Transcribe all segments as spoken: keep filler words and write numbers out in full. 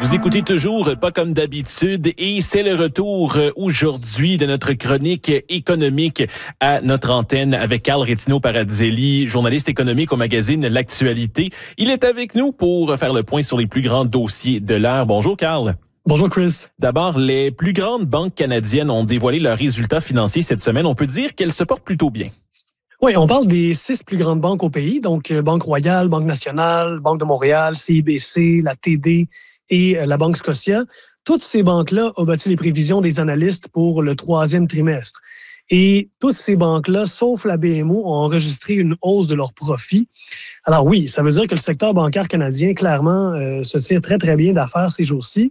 Vous écoutez toujours Pas comme d'habitude et c'est le retour aujourd'hui de notre chronique économique à notre antenne avec Carl Rétino-Paradzelli, journaliste économique au magazine L'Actualité. Il est avec nous pour faire le point sur les plus grands dossiers de l'heure. Bonjour Carl. Bonjour Chris. D'abord, les plus grandes banques canadiennes ont dévoilé leurs résultats financiers cette semaine. On peut dire qu'elles se portent plutôt bien. Oui, on parle des six plus grandes banques au pays, donc Banque Royale, Banque Nationale, Banque de Montréal, C I B C, la T D et la Banque Scotia. Toutes ces banques-là ont battu les prévisions des analystes pour le troisième trimestre. Et toutes ces banques-là, sauf la B M O, ont enregistré une hausse de leurs profits. Alors oui, ça veut dire que le secteur bancaire canadien, clairement, euh, se tire très, très bien d'affaires ces jours-ci,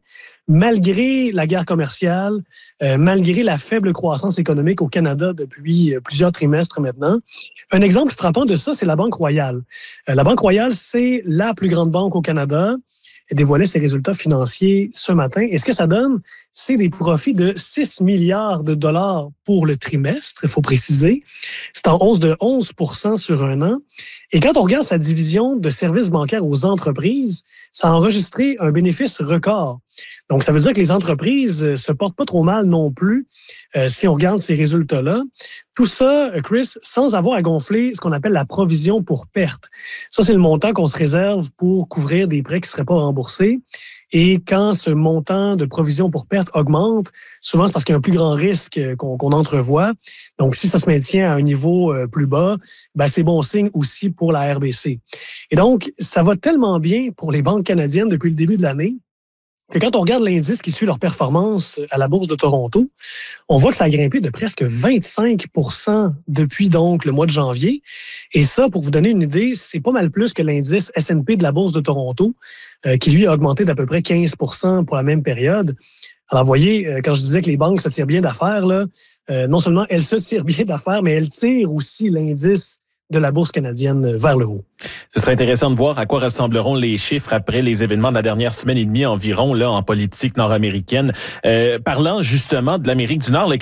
malgré la guerre commerciale, euh, malgré la faible croissance économique au Canada depuis euh, plusieurs trimestres maintenant. Un exemple frappant de ça, c'est la Banque Royale. Euh, la Banque Royale, c'est la plus grande banque au Canada. Elle dévoilait ses résultats financiers ce matin. Et ce que ça donne, c'est des profits de six milliards de dollars pour le trimestre, il faut préciser. C'est en hausse de onze pour cent sur un an. Et quand on regarde sa division de services bancaires aux entreprises, ça a enregistré un bénéfice record. Donc, ça veut dire que les entreprises se portent pas trop mal non plus euh, si on regarde ces résultats-là. Tout ça, Chris, sans avoir à gonfler ce qu'on appelle la provision pour perte. Ça, c'est le montant qu'on se réserve pour couvrir des prêts qui ne seraient pas remboursés. Et quand ce montant de provision pour perte augmente, souvent c'est parce qu'il y a un plus grand risque qu'on, qu'on entrevoit. Donc, si ça se maintient à un niveau plus bas, ben c'est bon signe aussi pour la R B C. Et donc, ça va tellement bien pour les banques canadiennes depuis le début de l'année que quand on regarde l'indice qui suit leur performance à la Bourse de Toronto, on voit que ça a grimpé de presque vingt-cinq pour cent depuis donc le mois de janvier. Et ça, pour vous donner une idée, c'est pas mal plus que l'indice S and P de la Bourse de Toronto, euh, qui lui a augmenté d'à peu près quinze pour cent pour la même période. Alors, vous voyez, euh, quand je disais que les banques se tirent bien d'affaires, là, euh, non seulement elles se tirent bien d'affaires, mais elles tirent aussi l'indice de la Bourse canadienne vers le haut. Ce serait intéressant de voir à quoi ressembleront les chiffres après les événements de la dernière semaine et demie environ là en politique nord-américaine. Euh, parlant justement de l'Amérique du Nord, le